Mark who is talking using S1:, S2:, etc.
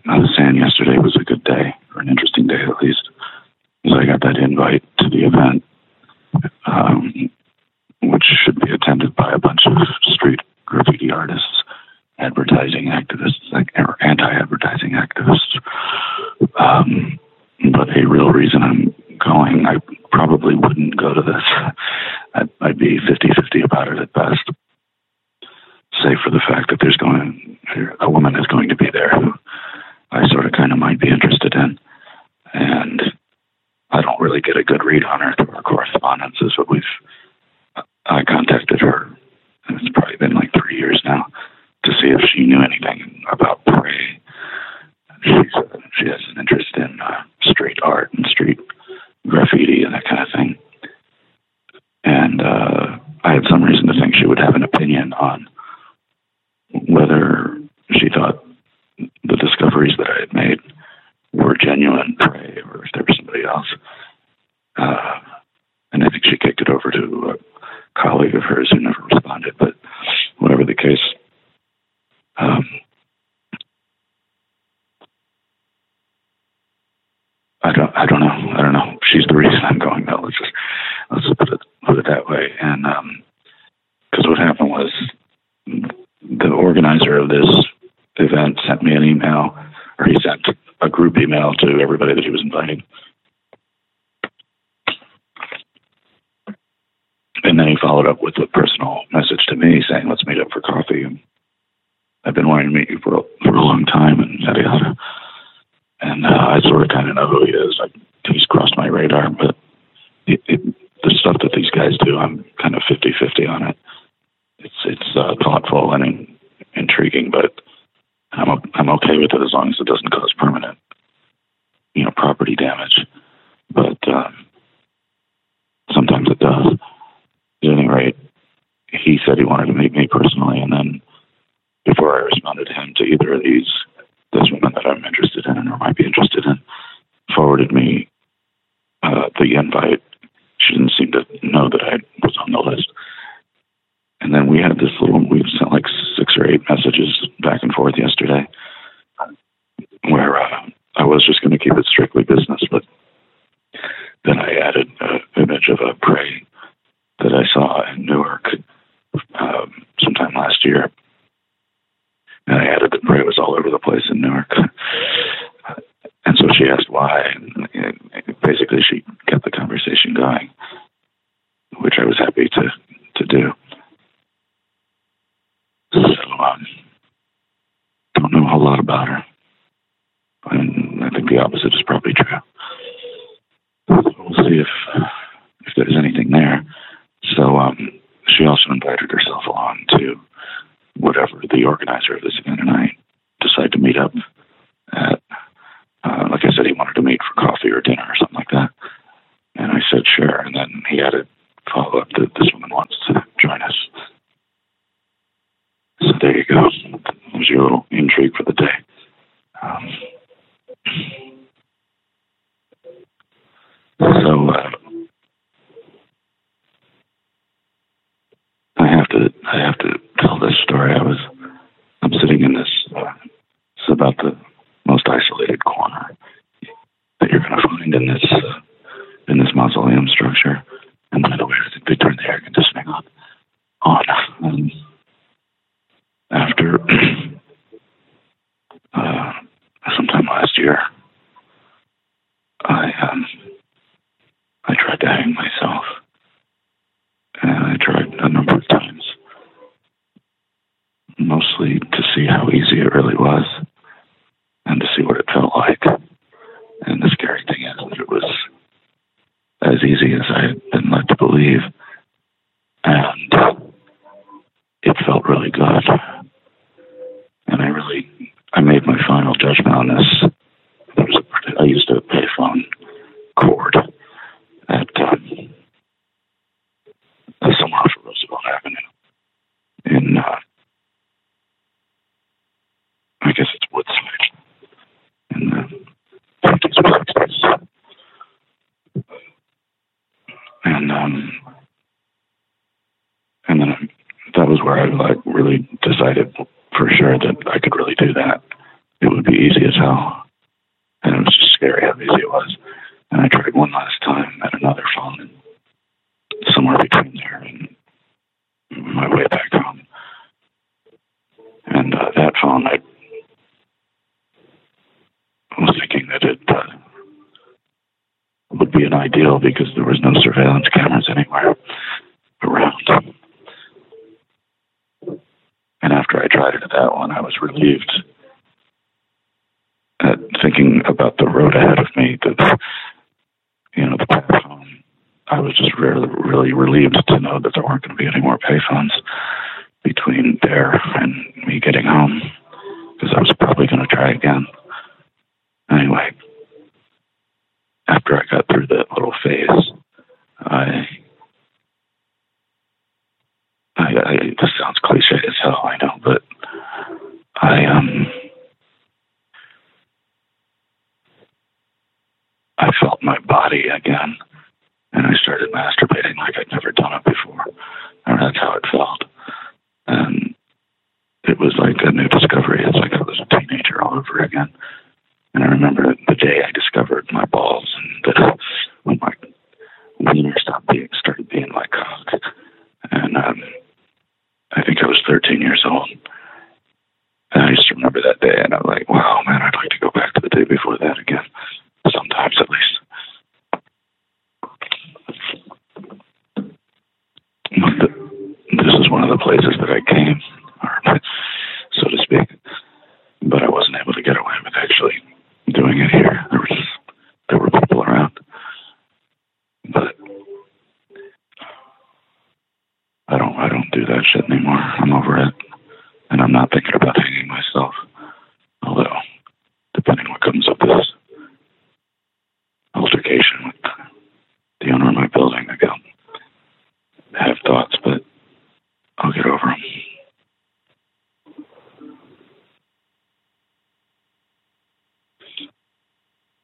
S1: I was saying yesterday was a good day, or an interesting day at least, because I got that invite to the event, which should be attended by a bunch of street graffiti artists, advertising activists, or anti-advertising activists. But a real reason I'm going, I probably wouldn't go to this. I'd be 50-50 about it at best, save for the fact that a woman is going to be there who I sort of kind of might be interested in. And I don't really get a good read on her through our correspondences, but I contacted her, and it's probably been like 3 years now, to see if she knew anything about Prey. She has an interest in street art and street graffiti and that kind of thing. And I had some reason to think she would have an opinion on whether she thought the discoveries that I had made were genuine Prey or if there was somebody else. And I think she kicked it over to a colleague of hers who never responded. But whatever the case, I don't know. She's the reason I'm going, though. Let's just put it that way. And because what happened was the organizer of this event sent me an email, or he sent a group email to everybody that he was inviting. And then he followed up with a personal message to me saying, let's meet up for coffee. And I've been wanting to meet you for a long time, and yada yada. And I sort of kind of know who he is. He's crossed my radar, but the stuff that these guys do, I'm kind of 50-50 on it. It's thoughtful and intriguing, but I'm okay with it as long as it doesn't cause permanent, property damage. But sometimes it does. At any rate, he said he wanted to meet me personally, and then before I responded to him to either of this woman that I'm interested in or might be interested in forwarded me the invite. She didn't seem to know that I was on the list. And then we sent like 6 or 8 messages back and forth yesterday where I was just going to keep it strictly business, but then I added an image of a Prey that I saw in Newark sometime last year. And I added that Prey was all over the place in Newark. And so she asked why, and basically she kept the conversation going, which I was happy to do. So, don't know a whole lot about her. And I think the opposite is probably true. So we'll see if there's anything there. So she also invited herself along to whatever the organizer of this event and I decide to meet up at. Like I said, he wanted to meet for coffee or dinner or something like that. And I said, sure. And then he added follow-up that this woman wants to join us. So there you go. There's your little intrigue for the day. So I have to tell this story. I'm sitting in this. It's about the most isolated corner that you're going to find in this mausoleum structure. And by the way, I think they turned the air conditioning on. After sometime last year, I tried to hang myself, and I tried a number of times, mostly to see how easy it really was and to see what it felt like. And the scary thing is that it was as easy as I had been led to believe, and it felt really good. And I made my final judgment on this. I used a payphone cord at somewhere off of Roosevelt Avenue in, I guess it's Woodside, in the 50s or 60s. And then that was where I really decided for sure that I could really do that. It would would be easy as hell. And it was just scary how easy it was. And I tried one last time at another phone, somewhere between there and my way back home. And that phone, I was thinking that it would be an ideal because there was no surveillance cameras anywhere around. And after I tried it at that one, I was relieved at thinking about the road ahead of me, that, the payphone. I was just really relieved to know that there weren't going to be any more payphones between there and me getting home, because I was probably going to try again. Anyway, after I got through that little phase, this sounds cliche as hell, I know, but I felt my body again, and I started masturbating like I'd never done it before. And that's how it felt. And it was like a new discovery. It's like I was a teenager all over again. And I remember the day I discovered my balls, and when my wiener started being my cock. And I think I was 13 years old. And I just remember that day, and I'm like, wow, man, I'd like to go back to the day before that again. Sometimes, at least. This is one of the places that I came, or so to speak. But I wasn't able to get away with actually doing it here. There were people around. But I don't do that shit anymore. I'm over it. And I'm not thinking about hanging myself. Although, depending what comes of this altercation with